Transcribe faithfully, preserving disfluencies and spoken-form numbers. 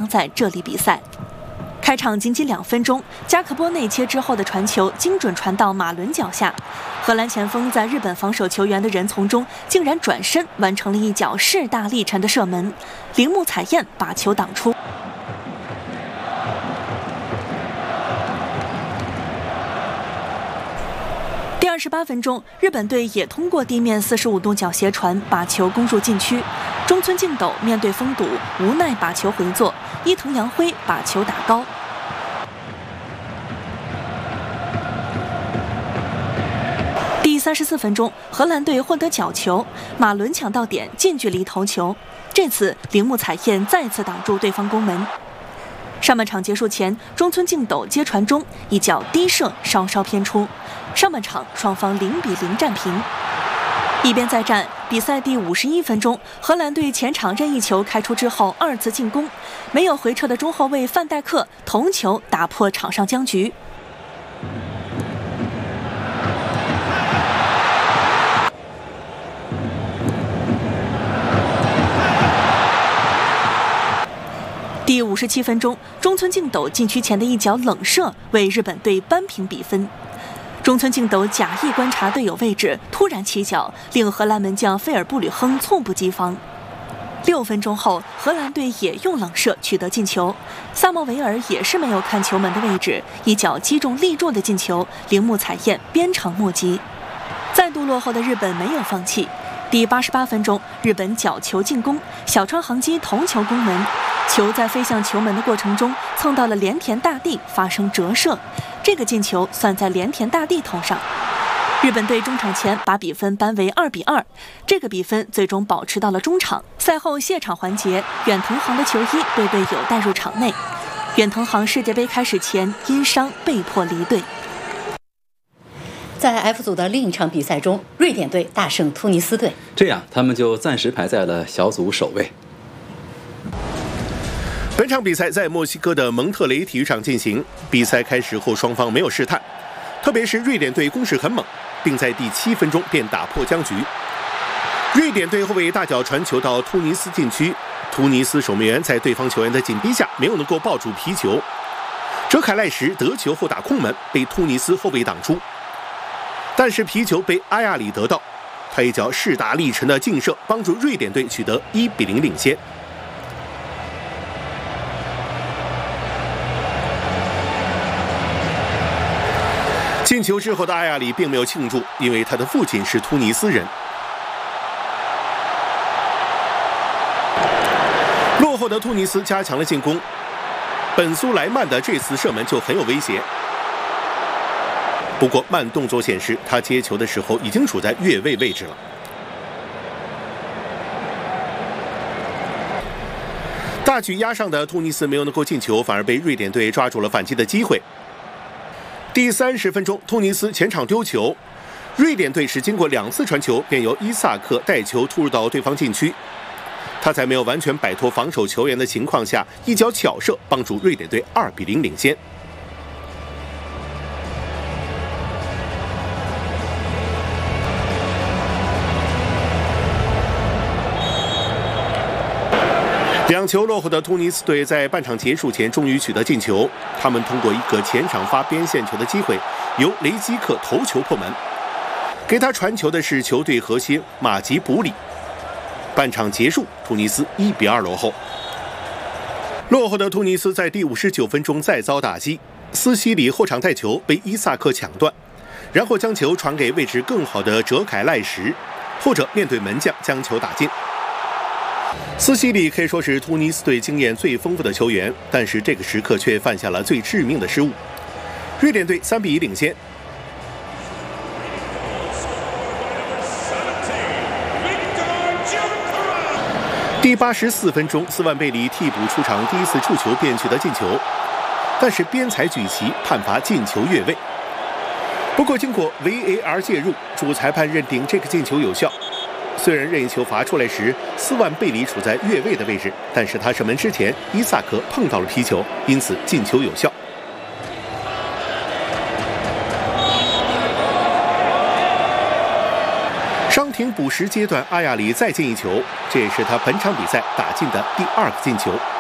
在这里比赛。开场仅仅两分钟，加克波内切之后的传球精准传到马伦脚下，荷兰前锋在日本防守球员的人丛中，竟然转身完成了一脚势大力沉的射门，铃木彩彦把球挡出。第二十八分钟，日本队也通过地面四十五度角斜传把球攻入禁区，中村敬斗面对封堵，无奈把球回做，伊藤洋辉把球打高。第三十四分钟，荷兰队获得角球，马伦抢到点，近距离头球，这次铃木彩彦再次挡住对方攻门。上半场结束前，中村敬斗接传中一脚低射稍稍偏出。上半场双方零比零战平。一边再战，比赛第五十一分钟，荷兰队前场任意球开出之后二次进攻，没有回撤的中后卫范戴克头球打破场上僵局。第五十七分钟，中村敬斗禁区前的一脚冷射为日本队扳平比分。中村敬斗假意观察队友位置，突然起脚，令荷兰门将费尔布吕亨猝不及防。六分钟后，荷兰队也用冷射取得进球，萨莫维尔也是没有看球门的位置，一脚击中立柱的进球，铃木彩彦鞭长莫及。再度落后的日本没有放弃。第八十八分钟，日本角球进攻，小川航基头球攻门，球在飞向球门的过程中蹭到了连田大地，发生折射，这个进球算在连田大地头上。日本队中场前把比分扳为二比二，这个比分最终保持到了中场。赛后谢场环节，远藤航的球衣被队友带入场内。远藤航世界杯开始前因伤被迫离队。 在 F 组的另一场比赛中，瑞典队大胜突尼斯队， 这样他们就暂时排在了小组首位。 本场比赛在墨西哥的蒙特雷体育场进行，比赛开始后双方没有试探，特别是瑞典队攻势很猛，并在第七分钟便打破僵局。瑞典队后卫大脚传球到突尼斯禁区，突尼斯守门员在对方球员的紧逼下没有能够抱住皮球，哲凯赖什得球后打空门，被突尼斯后卫挡出。但是皮球被阿亚里得到，他一脚势大力沉的劲射，帮助瑞典队取得一比零领先。进球之后的阿亚里并没有庆祝，因为他的父亲是突尼斯人。落后的突尼斯加强了进攻，本苏莱曼的这次射门就很有威胁。不过慢动作显示，他接球的时候已经处在越位位置了。大局压上的突尼斯没有能够进球，反而被瑞典队抓住了反击的机会。第三十分钟，突尼斯前场丢球，瑞典队是经过两次传球，便由伊萨克带球突入到对方禁区，他在没有完全摆脱防守球员的情况下，一脚巧射帮助瑞典队二比零领先。两球落后的突尼斯队在半场结束前终于取得进球，他们通过一个前场发边线球的机会，由雷基克头球破门，给他传球的是球队核心马吉卜里。半场结束，突尼斯一比二落后。落后的突尼斯在第五十九分钟再遭打击，斯西里后场带球被伊萨克抢断，然后将球传给位置更好的哲凯赖什，后者面对门将将球打进。斯西里可以说是突尼斯队经验最丰富的球员，但是这个时刻却犯下了最致命的失误。瑞典队三比一领先。第八十四分钟，斯万贝里替补出场，第一次触球便取得进球，但是边裁举旗判罚进球越位。不过经过 V A R 介入，主裁判认定这个进球有效。虽然任意球罚出来时，斯万贝里处在越位的位置，但是他射门之前，伊萨克碰到了皮球，因此进球有效。伤停补时阶段，阿亚里再进一球，这也是他本场比赛打进的第二个进球。